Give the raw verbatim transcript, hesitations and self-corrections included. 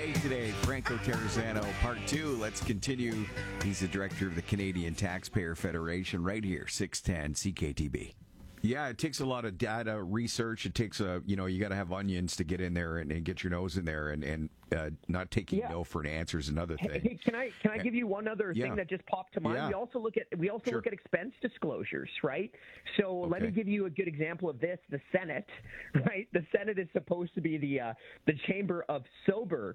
Hey, today, Franco Terrazzano, part two. Let's continue. He's the director of the Canadian Taxpayer Federation right here, six ten C K T B. Yeah, it takes a lot of data research. It takes a, you know, you got to have onions to get in there and, and get your nose in there, and, and uh, not taking yeah. no for an answer is another thing. Hey, hey, can I can I give you one other yeah. thing that just popped to mind? Yeah. We also look at we also sure. look at expense disclosures, right? So okay. let me give you a good example of this. The Senate, right? The Senate is supposed to be the uh, the chamber of sober